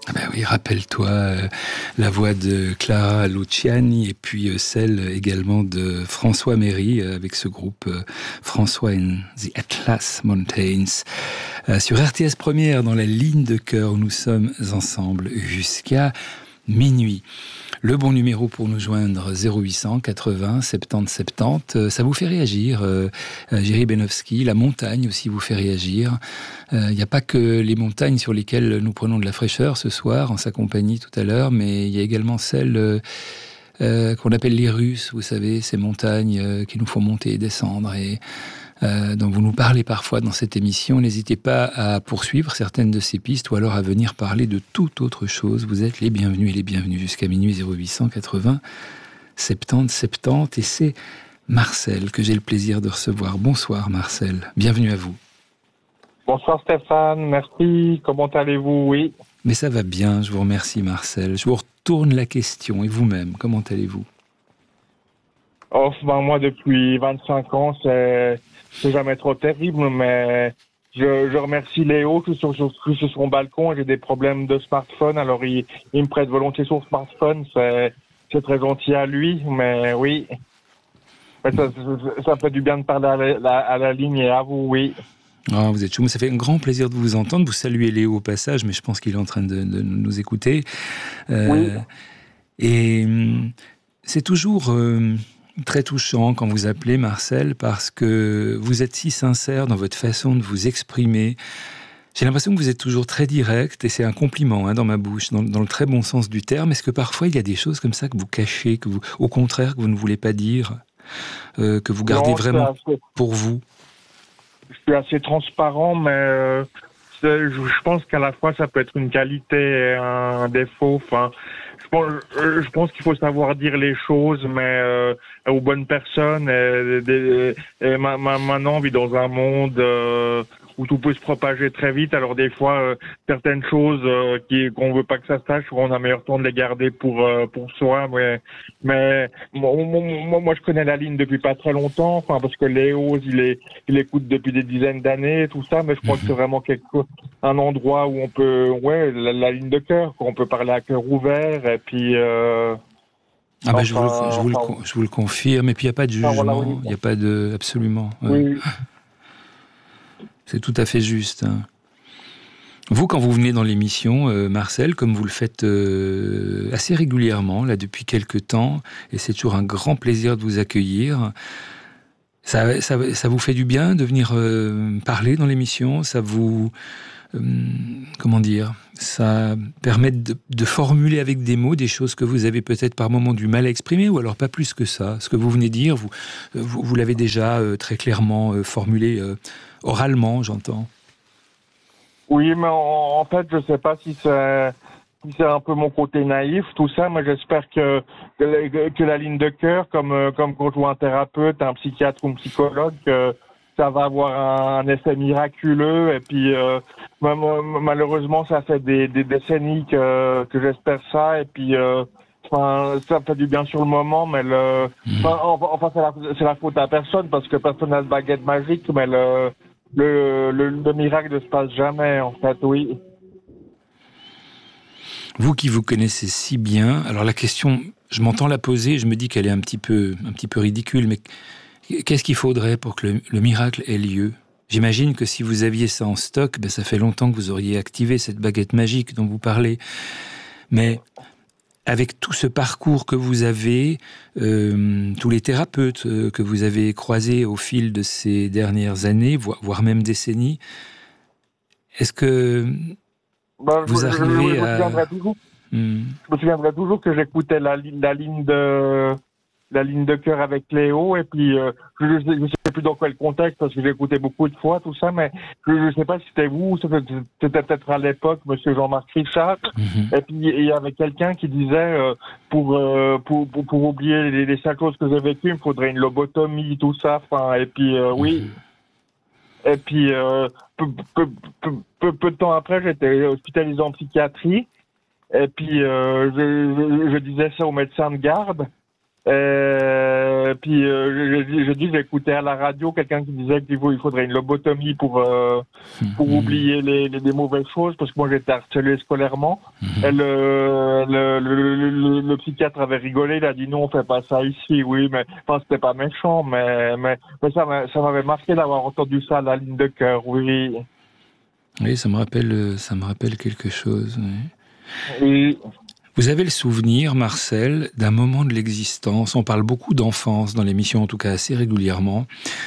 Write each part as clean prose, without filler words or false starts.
Ah ben oui, rappelle-toi la voix de Clara Luciani et puis celle également de François Méry avec ce groupe François and the Atlas Mountains. Sur RTS Première, dans la ligne de cœur où nous sommes ensemble jusqu'à minuit. Le bon numéro pour nous joindre, 0800 80 70 70. Ça vous fait réagir, Jiří Benovský. La montagne aussi vous fait réagir. Il n'y a pas que les montagnes sur lesquelles nous prenons de la fraîcheur ce soir, en sa compagnie tout à l'heure, mais il y a également celles qu'on appelle les Russes, vous savez, ces montagnes qu'il nous faut monter et descendre. Et dont vous nous parlez parfois dans cette émission. N'hésitez pas à poursuivre certaines de ces pistes ou alors à venir parler de toute autre chose. Vous êtes les bienvenus et les bienvenus jusqu'à minuit. 0800 80 70 70. Et c'est Marcel que j'ai le plaisir de recevoir. Bonsoir Marcel, bienvenue à vous. Bonsoir Stéphane, merci. Comment allez-vous? Oui. Mais ça va bien, je vous remercie Marcel. Je vous retourne la question. Et vous-même, comment allez-vous? Moi, depuis 25 ans, c'est jamais trop terrible, mais je remercie Léo. Je suis sur son balcon et j'ai des problèmes de smartphone, alors il me prête volontiers son smartphone. C'est très gentil à lui, mais oui. Mais ça fait du bien de parler à la ligne et à vous, oui. Oh, vous êtes chou, ça fait un grand plaisir de vous entendre. Vous saluez Léo au passage, mais je pense qu'il est en train de nous écouter. Oui. Et c'est toujours très touchant quand vous appelez Marcel, parce que vous êtes si sincère dans votre façon de vous exprimer. J'ai l'impression que vous êtes toujours très direct, et c'est un compliment dans ma bouche, dans le très bon sens du terme. Est-ce que parfois il y a des choses comme ça que vous cachez, que vous, au contraire, que vous ne voulez pas dire, que vous gardez vraiment pour vous? Je suis assez transparent, mais je pense qu'à la fois ça peut être une qualité et un défaut. Enfin, je pense qu'il faut savoir dire les choses, mais aux bonnes personnes. Et maintenant, on vit dans un monde où tout peut se propager très vite. Alors des fois, certaines choses qu'on veut pas que ça se sache, on a meilleur temps de les garder pour soi. Mais moi, je connais la ligne depuis pas très longtemps. Enfin, parce que Léo, il écoute depuis des dizaines d'années, tout ça. Mais je crois que c'est vraiment un endroit où on peut, la ligne de cœur, où on peut parler à cœur ouvert. Et puis. Je vous le confirme. Et puis il n'y a pas de jugement, il n'y a pas de absolument. Oui. C'est tout à fait juste. Vous, quand vous venez dans l'émission, Marcel, comme vous le faites assez régulièrement, là, depuis quelque temps, et c'est toujours un grand plaisir de vous accueillir, ça vous fait du bien de venir parler dans l'émission? Ça vous... comment dire? Ça permet de formuler avec des mots des choses que vous avez peut-être par moments du mal à exprimer, ou alors pas plus que ça. Ce que vous venez de dire, vous l'avez déjà très clairement formulé oralement, j'entends. Oui, mais en fait, je sais pas si c'est un peu mon côté naïf, tout ça, mais j'espère que la ligne de cœur, comme quand je vois un thérapeute, un psychiatre ou un psychologue, ça va avoir un effet miraculeux. Et puis, malheureusement, ça fait des décennies que j'espère ça. Et puis, ça fait du bien sur le moment, mais c'est la faute à personne, parce que personne n'a de baguette magique, mais le miracle ne se passe jamais, en fait, oui. Vous qui vous connaissez si bien, alors la question, je m'entends la poser, je me dis qu'elle est un petit peu ridicule, mais qu'est-ce qu'il faudrait pour que le miracle ait lieu? J'imagine que si vous aviez ça en stock, ça fait longtemps que vous auriez activé cette baguette magique dont vous parlez. Mais avec tout ce parcours que vous avez, tous les thérapeutes que vous avez croisés au fil de ces dernières années, voire même décennies, est-ce que vous arrivez à... Je me souviendrai toujours que j'écoutais la ligne de cœur avec Léo, et puis je ne sais plus dans quel contexte, parce que j'ai écouté beaucoup de fois tout ça, mais je ne sais pas si c'était vous, c'était peut-être à l'époque Monsieur Jean-Marc Richard, et puis il y avait quelqu'un qui disait pour oublier les sales choses que j'ai vécues, il me faudrait une lobotomie, tout ça, et puis oui. Et puis peu de temps après, j'étais hospitalisé en psychiatrie, et puis je disais ça aux médecins de garde. Puis je dis, j'ai écouté à la radio quelqu'un qui disait qu'il faudrait une lobotomie pour oublier les mauvaises choses, parce que moi j'étais harcelé scolairement. Et le psychiatre avait rigolé, il a dit non, on fait pas ça ici, oui, mais enfin c'était pas méchant, mais ça m'avait marqué d'avoir entendu ça à la ligne de cœur, oui. Oui, ça me rappelle quelque chose. Oui. Oui. Vous avez le souvenir, Marcel, d'un moment de l'existence, on parle beaucoup d'enfance dans l'émission, en tout cas assez régulièrement,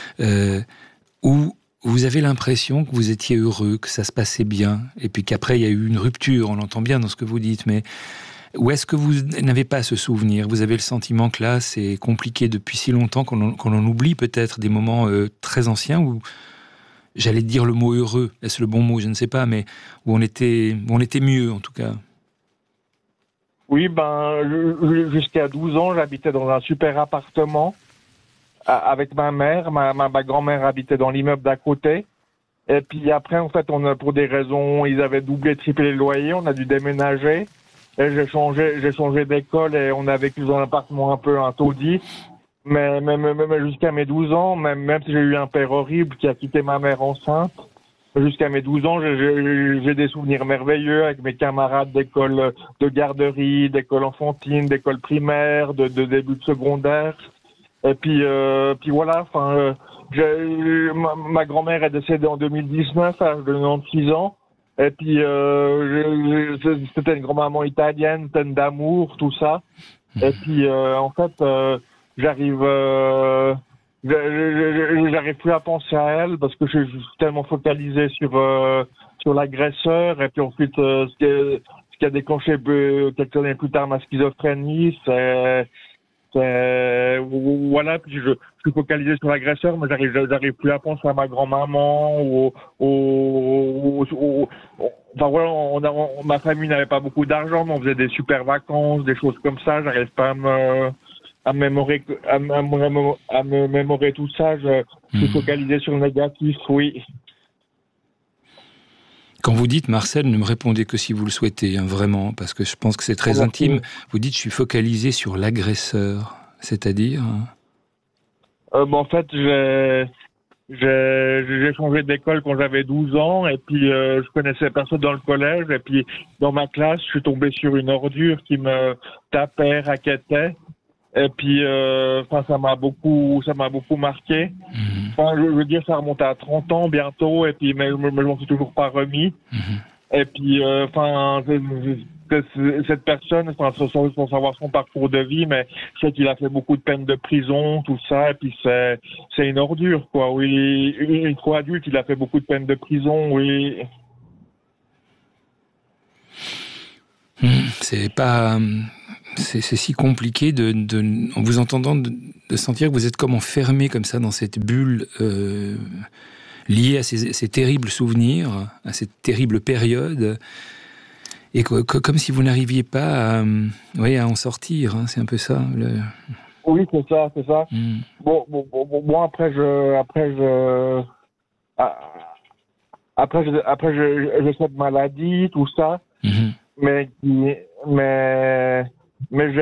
où vous avez l'impression que vous étiez heureux, que ça se passait bien, et puis qu'après il y a eu une rupture, on l'entend bien dans ce que vous dites, mais où est-ce que vous n'avez pas ce souvenir? Vous avez le sentiment que là, c'est compliqué depuis si longtemps qu'on en oublie peut-être des moments très anciens où, j'allais dire le mot heureux, est-ce le bon mot, je ne sais pas, mais où on était mieux en tout cas. Oui, jusqu'à 12 ans, j'habitais dans un super appartement avec ma mère. Ma grand-mère habitait dans l'immeuble d'à côté. Et puis après, en fait, pour des raisons, ils avaient doublé, triplé le loyer, on a dû déménager. Et j'ai changé d'école et on a vécu dans un appartement un peu taudis. Mais jusqu'à mes 12 ans, même si j'ai eu un père horrible qui a quitté ma mère enceinte, jusqu'à mes 12 ans, j'ai des souvenirs merveilleux avec mes camarades d'école de garderie, d'école enfantine, d'école primaire, de début de secondaire. Et puis voilà, ma grand-mère est décédée en 2019 à l'âge de 96 ans. Et puis c'était une grand-maman italienne, pleine d'amour, tout ça. Et puis en fait, j'arrive plus à penser à elle parce que je suis tellement focalisé sur l'agresseur. Et puis ensuite, ce qui a déclenché quelques années plus tard ma schizophrénie, voilà, puis je suis focalisé sur l'agresseur, mais j'arrive plus à penser à ma grand-maman enfin voilà, ma famille n'avait pas beaucoup d'argent, mais on faisait des super vacances, des choses comme ça. J'arrive pas à me mémorer tout ça. Je suis focalisé sur le négatif, oui. Quand vous dites, Marcel, ne me répondez que si vous le souhaitez, hein, vraiment, parce que je pense que c'est très intime. Vous dites, je suis focalisé sur l'agresseur, c'est-à-dire en fait, j'ai changé d'école quand j'avais 12 ans, et puis je connaissais personne dans le collège, et puis dans ma classe, je suis tombé sur une ordure qui me tapait, raquettait. Et puis, ça m'a beaucoup marqué. Enfin, je veux dire, ça remonte à 30 ans bientôt, et puis, mais je m'en suis toujours pas remis. Et puis, cette personne, sans savoir son parcours de vie, mais je sais qu'il a fait beaucoup de peines de prison, tout ça, et puis c'est une ordure, quoi. Oui, une fois adulte, il a fait beaucoup de peines de prison, oui. C'est si compliqué en vous entendant de sentir que vous êtes comme enfermé comme ça dans cette bulle liée à ces terribles souvenirs, à cette terrible période, et comme si vous n'arriviez pas à en sortir. Hein, c'est un peu ça. Oui, c'est ça. Bon, après j'ai cette maladie, tout ça, mais j'ai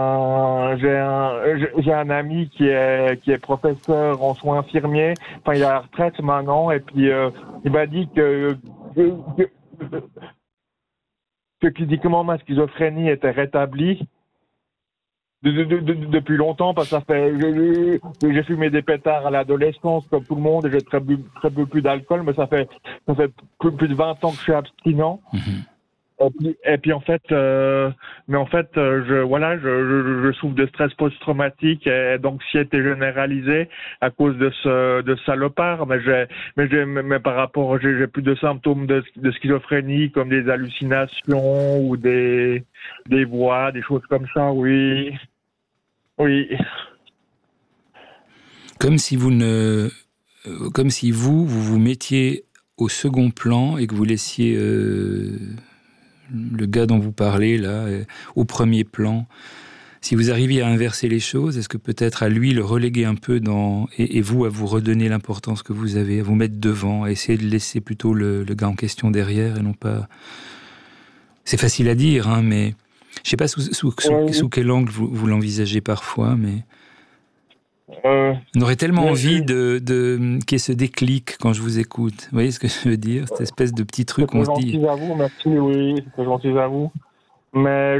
un ami qui est professeur en soins infirmiers. Enfin, il est à la retraite maintenant, et puis il m'a dit que cliniquement ma schizophrénie était rétablie depuis longtemps, parce que ça fait j'ai fumé des pétards à l'adolescence comme tout le monde, et j'ai très peu plus d'alcool, mais ça fait plus de 20 ans que je suis abstinent. Et puis en fait, je souffre de stress post-traumatique et d'anxiété généralisée à cause de ce salopard. Mais par rapport, j'ai plus de symptômes de schizophrénie, comme des hallucinations ou des voix, des choses comme ça. Oui. Comme si vous vous mettiez au second plan et que vous laissiez le gars dont vous parlez, là, au premier plan. Si vous arriviez à inverser les choses, est-ce que peut-être à lui le reléguer un peu et vous, à vous redonner l'importance que vous avez, à vous mettre devant, à essayer de laisser plutôt le gars en question derrière et non pas... C'est facile à dire, hein, mais Je ne sais pas sous quel angle vous l'envisagez parfois, mais on aurait tellement envie qu'il y ait ce déclic quand je vous écoute. Vous voyez ce que je veux dire? Cette espèce de petit truc qu'on se dit. C'est gentil à vous, merci, oui, c'est gentil à vous. Mais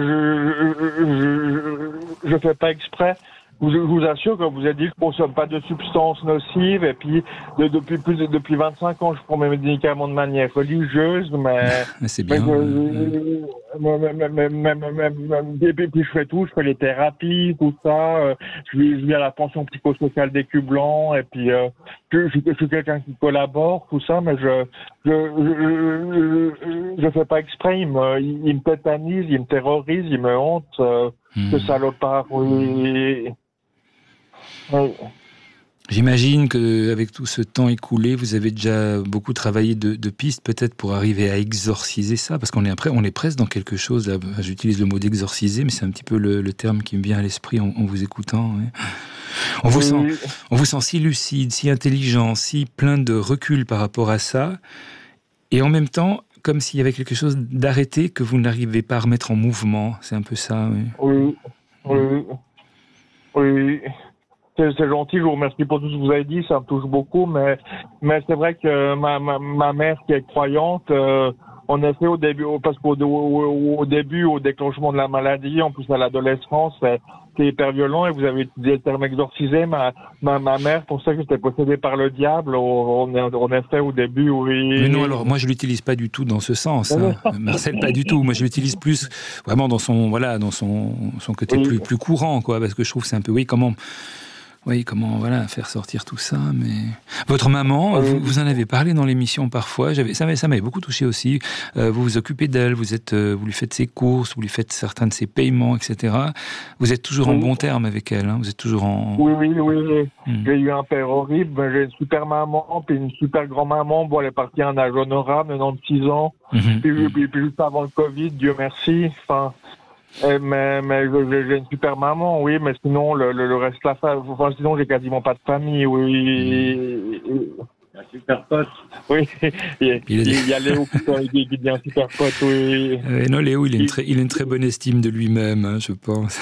je fais pas exprès. Je vous assure que vous avez dit que je consomme pas de substances nocives et puis depuis 25 ans je prends mes médicaments de manière religieuse, mais c'est bien. Et puis je fais tout, je fais les thérapies, tout ça. Je vis à la pension psychosociale des Cubes Blancs et puis je suis quelqu'un qui collabore, tout ça, mais je fais pas exprès. Il me tétanise, il me terrorise, il me hante. Ce salopard, oui. J'imagine qu'avec tout ce temps écoulé, vous avez déjà beaucoup travaillé de pistes, peut-être pour arriver à exorciser ça, parce qu'on est presque dans quelque chose, là, j'utilise le mot d'exorciser, mais c'est un petit peu le terme qui me vient à l'esprit en vous écoutant. Ouais. On vous sent si lucide, si intelligent, si plein de recul par rapport à ça, et en même temps, comme s'il y avait quelque chose d'arrêté que vous n'arrivez pas à remettre en mouvement. C'est un peu ça, oui. Oui. C'est gentil, je vous remercie pour tout ce que vous avez dit, ça me touche beaucoup, mais c'est vrai que ma mère qui est croyante, en effet, au début, au déclenchement de la maladie, en plus à l'adolescence, c'est hyper violent, et vous avez utilisé le terme exorcisé. Ma mère pensait que j'étais possédé par le diable. En effet, au début, oui. Mais non, alors moi je l'utilise pas du tout dans ce sens, hein. Marcel, pas du tout. Moi je l'utilise plus vraiment dans son côté plus courant, quoi, parce que je trouve que c'est un peu comment faire sortir tout ça. Mais votre maman, vous en avez parlé dans l'émission parfois. Ça m'avait beaucoup touché aussi. Vous vous occupez d'elle, vous lui faites ses courses, vous lui faites certains de ses paiements, etc. Vous êtes toujours en bon terme avec elle, hein. Vous êtes toujours en... Oui. J'ai eu un père horrible, mais j'ai une super maman, puis une super grand-maman. Bon, elle est partie à un âge honorable, 96 ans. Puis juste avant le Covid, Dieu merci. Enfin... Mais j'ai une super maman, oui, mais sinon le reste de la famille, sinon j'ai quasiment pas de famille, oui. Un super pote. Oui, il y a Léo qui dit un super pote, oui. Non, Léo, il a une très bonne estime de lui-même, hein, je pense.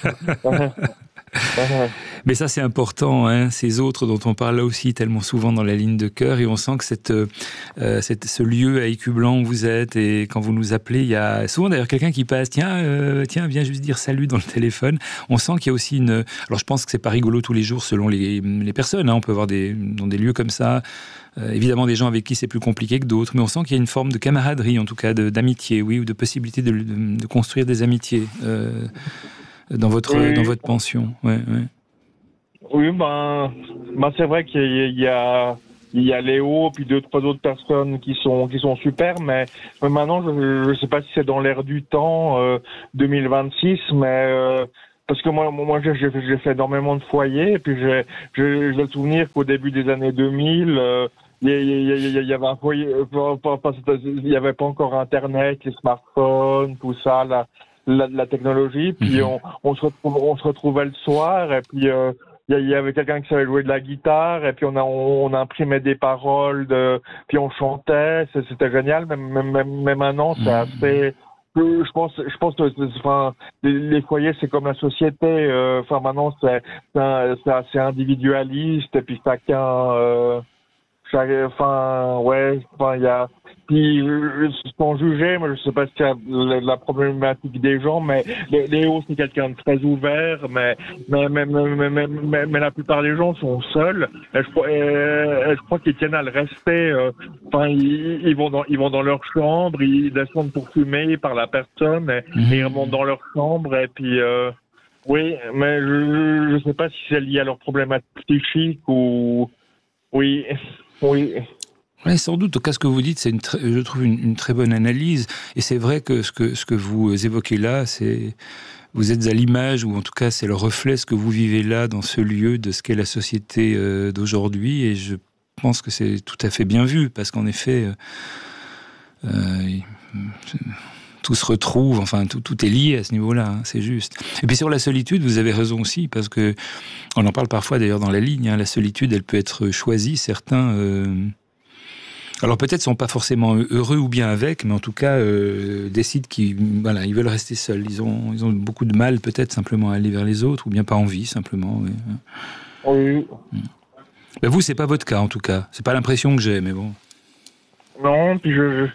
Mais ça, c'est important, hein, ces autres dont on parle là aussi tellement souvent dans la ligne de cœur, et on sent que ce lieu à Écublanc où vous êtes, et quand vous nous appelez, il y a souvent d'ailleurs quelqu'un qui passe, tiens, viens juste dire salut dans le téléphone. On sent qu'il y a aussi alors je pense que c'est pas rigolo tous les jours selon les personnes, hein. On peut avoir dans des lieux comme ça, évidemment des gens avec qui c'est plus compliqué que d'autres, mais on sent qu'il y a une forme de camaraderie, en tout cas d'amitié, oui, ou de possibilité de construire des amitiés dans votre pension. Ouais. Oui, c'est vrai qu'il y a Léo, puis 2-3 autres personnes qui sont super, mais maintenant je sais pas si c'est dans l'air du temps 2026, mais parce que moi j'ai fait énormément de foyers, et puis j'ai le souvenir qu'au début des années 2000 il y avait un foyer, il y avait pas encore Internet, les smartphones, tout ça, la technologie, puis on se retrouvait le soir, et puis il y avait quelqu'un qui savait jouer de la guitare, et puis on imprimait des paroles, puis on chantait, c'était génial. Mais maintenant c'est assez... Je pense que les foyers c'est comme la société. Maintenant c'est assez individualiste, et puis chacun. Il y a... Puis, sans juger, moi, je sais pas si c'est la problématique des gens, mais Léo, c'est quelqu'un de très ouvert, mais la plupart des gens sont seuls. Et je crois qu'ils tiennent à le rester. Ils vont dans leur chambre, ils descendent pour fumer par la personne, et ils remontent dans leur chambre, et puis, oui, mais je sais pas si c'est lié à leur problématique psychique ou, oui. Oui, sans doute. En tout cas, ce que vous dites, je trouve une très bonne analyse. Et c'est vrai que ce que vous évoquez là, vous êtes à l'image, ou en tout cas, c'est le reflet, ce que vous vivez là, dans ce lieu, de ce qu'est la société d'aujourd'hui. Et je pense que c'est tout à fait bien vu, parce qu'en effet, tout se retrouve, enfin, tout est lié à ce niveau-là, hein, c'est juste. Et puis sur la solitude, vous avez raison aussi, parce que on en parle parfois d'ailleurs dans la ligne, hein, la solitude, elle peut être choisie. Certains Alors peut-être sont pas forcément heureux ou bien avec, mais en tout cas décident qu'ils ils veulent rester seuls. Ils ont beaucoup de mal peut-être simplement à aller vers les autres, ou bien pas envie simplement. Oui. Oui. Ben vous, c'est pas votre cas en tout cas. C'est pas l'impression que j'ai, mais bon. Non, puis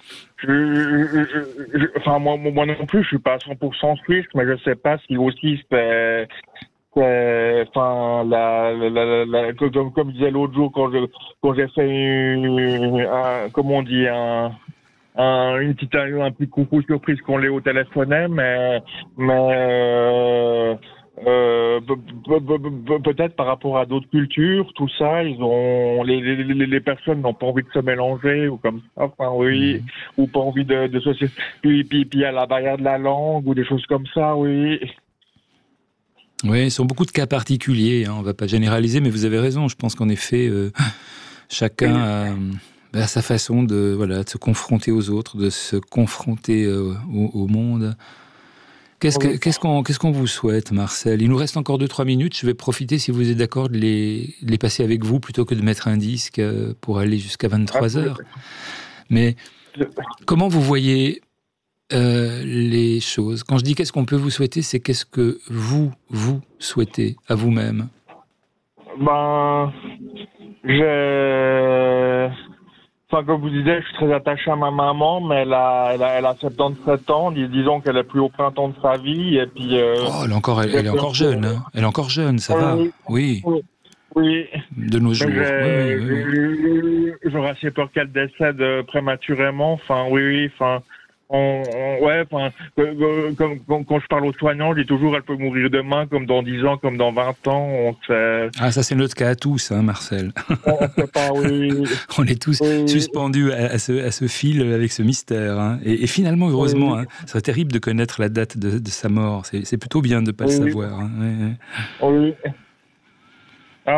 enfin moi non plus, je suis pas à 100% suisse, mais je sais pas si aussi c'est enfin comme je disais l'autre jour quand j'ai fait un petit coucou surprise qu'on l'ait au téléphone, mais peut-être par rapport à d'autres cultures, tout ça, les personnes n'ont pas envie de se mélanger ou comme ça, enfin oui, ou pas envie de se puis il y a la barrière de la langue ou des choses comme ça, oui. Oui, ce sont beaucoup de cas particuliers, on ne va pas généraliser, mais vous avez raison, je pense qu'en effet, chacun a sa façon de se confronter aux autres, de se confronter au monde. Qu'est-ce qu'on vous souhaite, Marcel ? Il nous reste encore 2-3 minutes. Je vais profiter, si vous êtes d'accord, de les passer avec vous plutôt que de mettre un disque pour aller jusqu'à 23h. Mais comment vous voyez les choses ? Quand je dis qu'est-ce qu'on peut vous souhaiter, c'est qu'est-ce que vous souhaitez à vous-même ? Comme vous disiez, je suis très attaché à ma maman, mais elle a 77 ans. Disons qu'elle est plus au printemps de sa vie. Et puis, elle est encore jeune. Hein. Elle est encore jeune, ça va. Oui. De nos jours. J'aurais assez peur qu'elle décède prématurément. Enfin, oui. Enfin, quand je parle aux soignants, je dis toujours, elle peut mourir demain, comme dans 10 ans, comme dans 20 ans. Ah, ça c'est notre cas à tous, hein, Marcel. On sait pas, oui. On est tous suspendus à ce fil avec ce mystère. Hein. Et finalement, heureusement, hein, ce serait terrible de connaître la date de sa mort. C'est plutôt bien de ne pas le savoir. Hein. Oui. Ah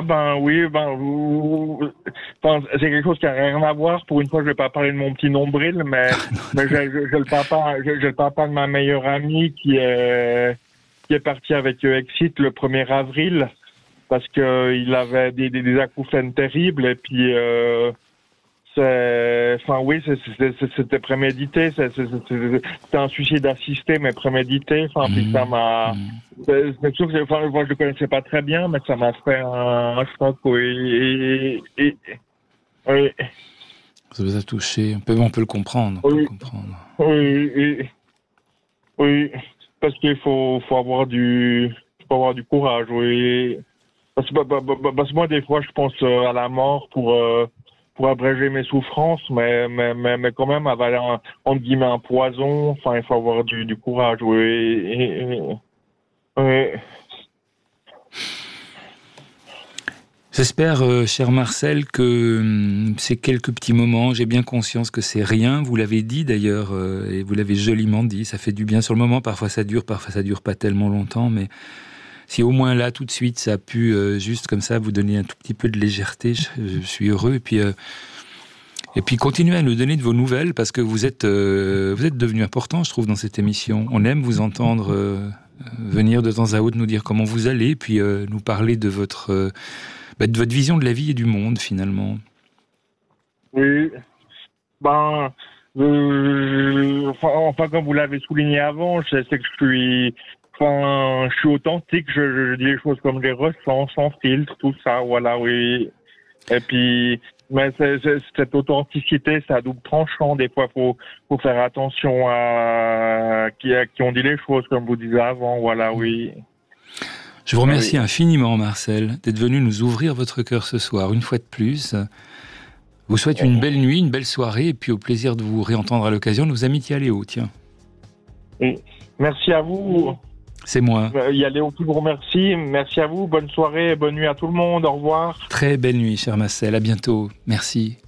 c'est quelque chose qui a rien à voir. Pour une fois, je vais pas parler de mon petit nombril, mais j'ai le papa de ma meilleure amie qui est parti avec Exit le 1er avril parce que il avait des acouphènes terribles et puis c'était prémédité, c'était un suicide assisté mais prémédité. Enfin, puis ça m'a, c'est sûr que moi je le connaissais pas très bien, mais ça m'a fait un choc, oui. Ça vous a touché, on peut le comprendre. Oui, parce qu'il faut avoir du courage, oui. Parce que moi des fois je pense à la mort pour abréger mes souffrances, mais quand même avaler entre guillemets un poison. Enfin, il faut avoir du courage, oui. J'espère, cher Marcel, que ces quelques petits moments, j'ai bien conscience que c'est rien. Vous l'avez dit d'ailleurs, et vous l'avez joliment dit. Ça fait du bien sur le moment. Parfois ça dure pas tellement longtemps, mais si au moins là, tout de suite, ça a pu juste comme ça vous donner un tout petit peu de légèreté, je suis heureux. Et puis continuez à nous donner de vos nouvelles parce que vous êtes devenu important, je trouve, dans cette émission. On aime vous entendre venir de temps à autre nous dire comment vous allez, puis nous parler de votre vision de la vie et du monde, finalement. Oui. Enfin, comme vous l'avez souligné avant, c'est que je suis authentique, je dis les choses comme je les ressens, sans filtre, tout ça, voilà, oui. Et puis, mais cette authenticité, c'est à double tranchant. Des fois, faut faire attention à qui on dit les choses, comme vous disiez avant, voilà, oui. Je vous remercie infiniment, Marcel, d'être venu nous ouvrir votre cœur ce soir, une fois de plus. Je vous souhaite une belle nuit, une belle soirée, et puis au plaisir de vous réentendre à l'occasion. Nos amitiés à Léo, tiens. Et merci à vous. C'est moi. Il y a Léo qui vous remercie. Merci à vous. Bonne soirée, bonne nuit à tout le monde. Au revoir. Très belle nuit, cher Marcel. À bientôt. Merci.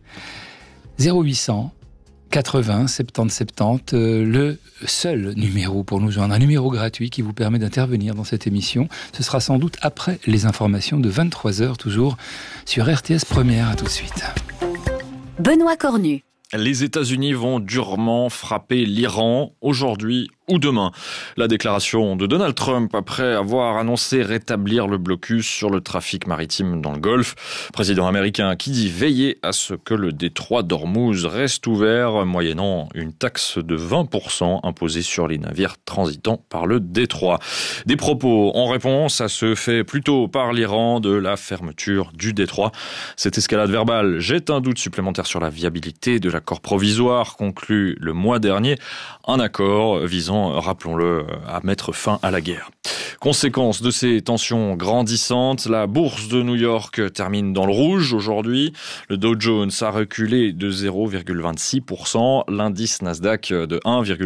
0800 80 70 70, le seul numéro pour nous joindre, un numéro gratuit qui vous permet d'intervenir dans cette émission. Ce sera sans doute après les informations de 23h, toujours sur RTS Première. À tout de suite. Benoît Cornu. Les États-Unis vont durement frapper l'Iran. Aujourd'hui, ou demain. La déclaration de Donald Trump après avoir annoncé rétablir le blocus sur le trafic maritime dans le Golfe. Président américain qui dit veiller à ce que le détroit d'Ormuz reste ouvert, moyennant une taxe de 20% imposée sur les navires transitant par le détroit. Des propos en réponse à ce fait plutôt par l'Iran de la fermeture du détroit. Cette escalade verbale jette un doute supplémentaire sur la viabilité de l'accord provisoire conclu le mois dernier. Un accord visant, rappelons-le, à mettre fin à la guerre. Conséquence de ces tensions grandissantes, la bourse de New York termine dans le rouge aujourd'hui. Le Dow Jones a reculé de 0,26%, l'indice Nasdaq de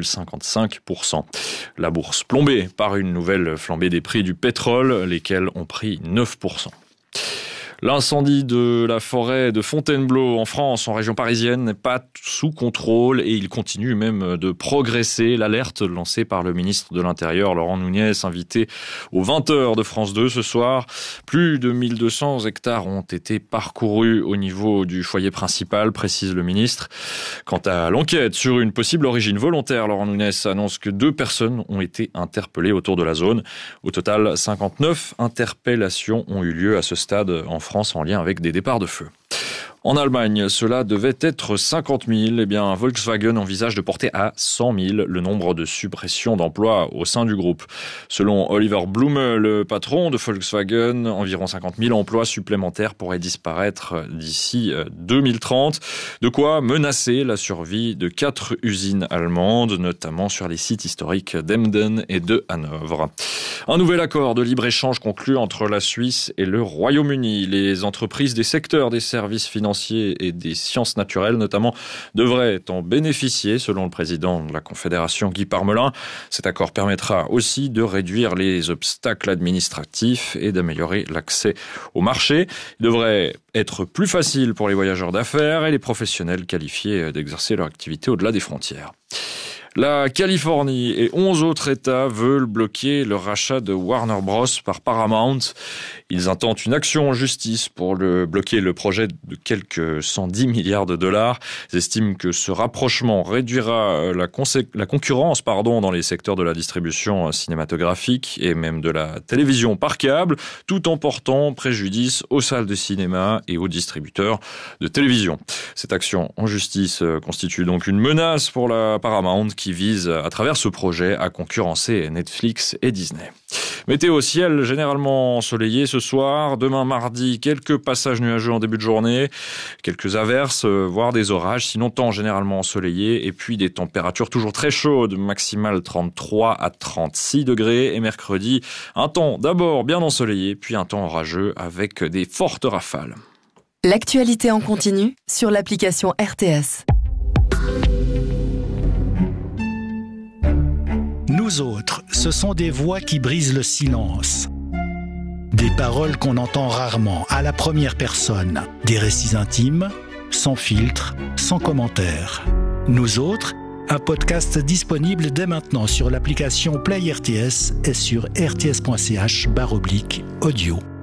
1,55%. La bourse plombée par une nouvelle flambée des prix du pétrole, lesquels ont pris 9%. L'incendie de la forêt de Fontainebleau en France, en région parisienne, n'est pas sous contrôle et il continue même de progresser. L'alerte lancée par le ministre de l'Intérieur, Laurent Nunez, invité aux 20h de France 2 ce soir. Plus de 1200 hectares ont été parcourus au niveau du foyer principal, précise le ministre. Quant à l'enquête sur une possible origine volontaire, Laurent Nunez annonce que 2 personnes ont été interpellées autour de la zone. Au total, 59 interpellations ont eu lieu à ce stade en France en lien avec des départs de feu. En Allemagne, cela devait être 50 000. Eh bien, Volkswagen envisage de porter à 100 000 le nombre de suppressions d'emplois au sein du groupe. Selon Oliver Blume, le patron de Volkswagen, environ 50 000 emplois supplémentaires pourraient disparaître d'ici 2030. De quoi menacer la survie de 4 usines allemandes, notamment sur les sites historiques d'Emden et de Hanovre. Un nouvel accord de libre-échange conclu entre la Suisse et le Royaume-Uni. Les entreprises des secteurs des services financiers et des sciences naturelles notamment devraient en bénéficier selon le président de la Confédération Guy Parmelin. Cet accord permettra aussi de réduire les obstacles administratifs et d'améliorer l'accès au marché. Il devrait être plus facile pour les voyageurs d'affaires et les professionnels qualifiés d'exercer leur activité au-delà des frontières. La Californie et 11 autres États veulent bloquer le rachat de Warner Bros par Paramount. Ils intentent une action en justice pour bloquer le projet de quelques 110 milliards de dollars. Ils estiment que ce rapprochement réduira la concurrence dans les secteurs de la distribution cinématographique et même de la télévision par câble, tout en portant préjudice aux salles de cinéma et aux distributeurs de télévision. Cette action en justice constitue donc une menace pour la Paramount qui vise, à travers ce projet, à concurrencer Netflix et Disney. Météo ciel généralement ensoleillé ce soir. Demain mardi, quelques passages nuageux en début de journée, quelques averses, voire des orages. Sinon, temps généralement ensoleillé et puis des températures toujours très chaudes, maximales 33 à 36 degrés. Et mercredi, un temps d'abord bien ensoleillé, puis un temps orageux avec des fortes rafales. L'actualité en continu sur l'application RTS. Nous autres, ce sont des voix qui brisent le silence. Des paroles qu'on entend rarement, à la première personne. Des récits intimes, sans filtre, sans commentaire. Nous autres, un podcast disponible dès maintenant sur l'application Play RTS et sur rts.ch/audio.